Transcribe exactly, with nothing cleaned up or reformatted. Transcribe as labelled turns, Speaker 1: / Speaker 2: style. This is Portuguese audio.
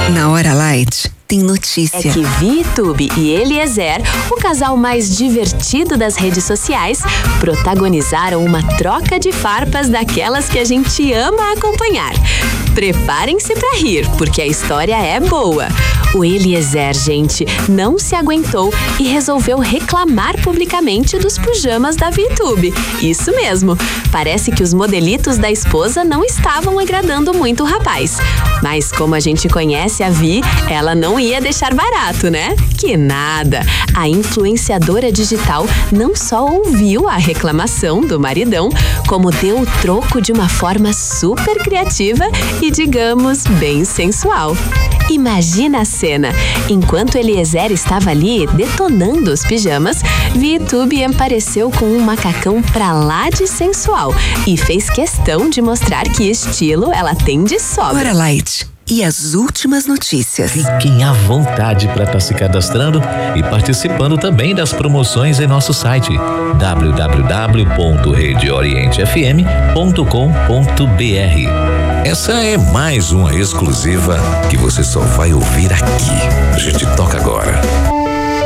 Speaker 1: Na Hora Light, tem notícia.
Speaker 2: É que ViTube e Eliezer, o casal mais divertido das redes sociais, protagonizaram uma troca de farpas daquelas que a gente ama acompanhar. Preparem-se pra rir, porque a história é boa. O Eliezer, gente, não se aguentou e resolveu reclamar publicamente dos pijamas da ViTube. Isso mesmo, parece que os modelitos da esposa não estavam agradando muito o rapaz. Mas como a gente conhece a Vi, ela não ia deixar barato, né? Que nada! A influenciadora digital não só ouviu a reclamação do maridão, como deu o troco de uma forma super criativa e, digamos, bem sensual. Imagina a cena. Enquanto Eliezer estava ali detonando os pijamas, ViTube apareceu com um macacão pra lá de sensual e fez questão de mostrar que estilo ela tem de sobra.
Speaker 1: Hora Light. E as últimas notícias.
Speaker 3: Fiquem à vontade para estar se cadastrando e participando também das promoções em nosso site w w w ponto rede oriente f m ponto com ponto b r. Essa é mais uma exclusiva que você só vai ouvir aqui. A gente toca agora.